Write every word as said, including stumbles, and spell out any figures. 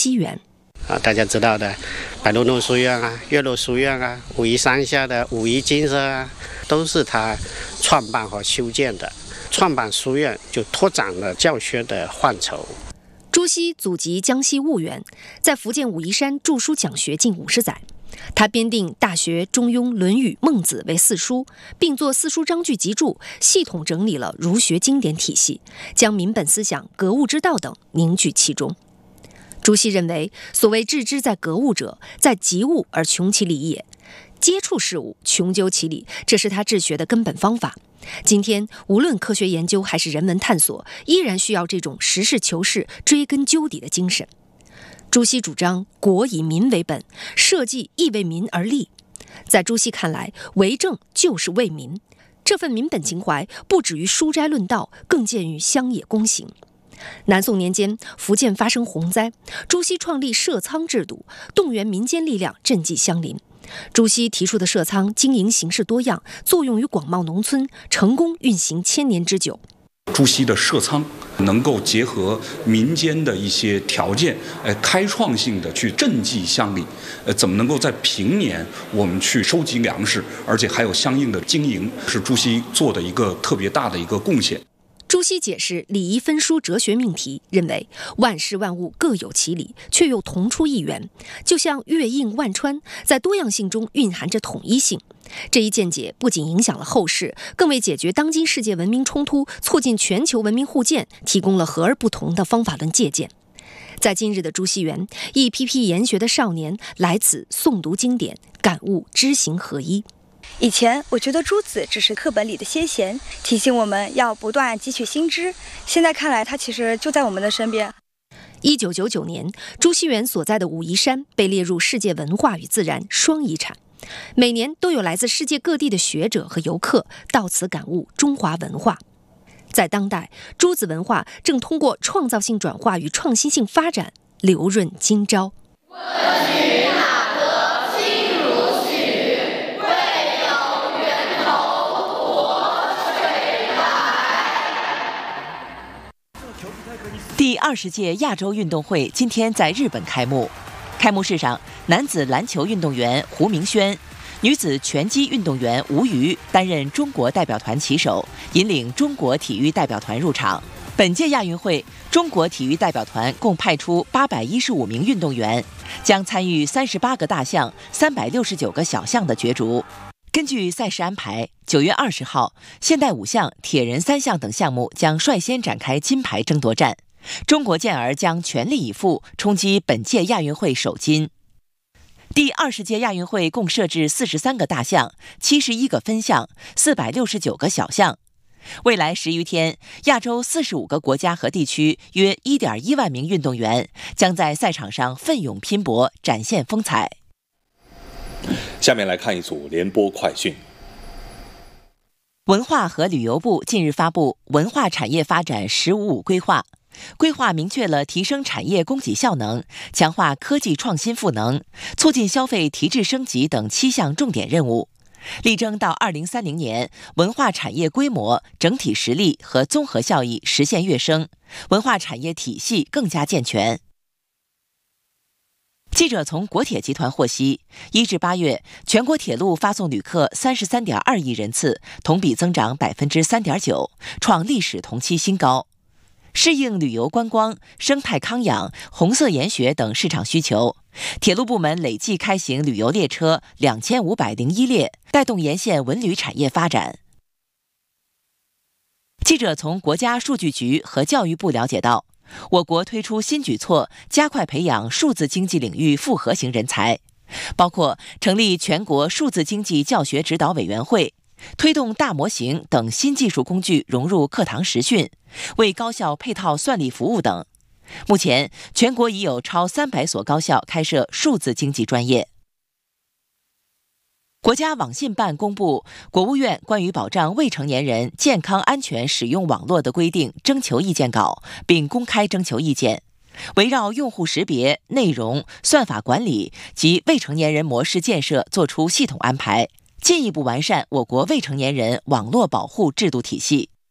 熙园。 啊，大家知道的，白鹿洞书院啊、岳麓书院啊、武夷山下的武夷精舍啊，都是他创办和修建的。创办书院就拓展了教学的范畴。 朱熹祖籍江西婺源，在福建武夷山著书讲学近五十载。他编定《大学》《中庸》《论语》《孟子》为四书，并作四书章句集注，系统整理了儒学经典体系，将民本思想、格物之道等凝聚其中。朱熹认为，所谓致知在格物者，在及物而穷其理也。接触事物，穷究其理，这是他治学的根本方法。今天，无论科学研究还是人文探索，依然需要这种实事求是、追根究底的精神。朱熹主张国以民为本，社稷亦为民而立。在朱熹看来，为政就是为民，这份民本情怀不止于书斋论道，更见于乡野公行。南宋年间，福建发生洪灾，朱熹创立社仓制度，动员民间力量赈济乡邻。朱熹提出的社仓经营形式多样，作用于广袤农村，成功运行千年之久。 朱熹的社仓能够结合民间的一些条件，呃，开创性的去赈济乡里，呃，怎么能够在平年我们去收集粮食，而且还有相应的经营，是朱熹做的一个特别大的一个贡献。 朱熹解释礼仪分书哲学命题，认为万事万物各有其理，却又同出一源，就像月映万川，在多样性中蕴含着统一性。这一见解不仅影响了后世，更为解决当今世界文明冲突、促进全球文明互鉴提供了和而不同的方法论借鉴。在今日的朱熹园，一批批研学的少年来此诵读经典，感悟知行合一。 以前我觉得诸子只是课本里的先贤，提醒我们要不断汲取新知。现在看来，他其实就在我们的身边。 一九九九年，朱熹园所在的武夷山被列入世界文化与自然双遗产，每年都有来自世界各地的学者和游客到此感悟中华文化。在当代，诸子文化正通过创造性转化与创新性发展，流润今朝。 第二十届亚洲运动会今天在日本开幕。开幕式上，男子篮球运动员胡明轩、女子拳击运动员吴瑜担任中国代表团旗手，引领中国体育代表团入场。本届亚运会，中国体育代表团共派出八百一十五名运动员，将参与三十八个大项、三百六十九个小项的角逐。根据赛事安排，九月二十号，现代五项、铁人三项等项目将率先展开金牌争夺战。中国健儿将全力以赴冲击本届亚运会首金。第二十届亚运会共设置四十三个大项、七十一个分项、四百六十九个小项。未来十余天，亚洲四十五个国家和地区约 一点一万名运动员将在赛场上奋勇拼搏，展现风采。 下面来看一组联播快讯。 文化和旅游部近日发布《文化产业发展“十五五”规划》，规划明确了提升产业供给效能、强化科技创新赋能、促进消费提质升级等七项重点任务，力争到二零三零年，文化产业规模、整体实力和综合效益实现跃升，文化产业体系更加健全。记者从国铁集团获悉，一至八月，全国铁路发送旅客三十三点二亿人次，同比增长百分之三点九，创历史同期新高。适应旅游观光、生态康养、红色研学等市场需求，铁路部门累计开行旅游列车两千五百零一列，带动沿线文旅产业发展。记者从国家数据局和教育部了解到，我国推出新举措，加快培养数字经济领域复合型人才，包括成立全国数字经济教学指导委员会，推动大模型等新技术工具融入课堂实训，为高校配套算力服务等。目前，全国已有超三百所高校开设数字经济专业。国家网信办公布国务院关于保障未成年人健康安全使用网络的规定征求意见稿，并公开征求意见，围绕用户识别、内容、算法管理及未成年人模式建设作出系统安排，进一步完善我国未成年人网络保护制度体系。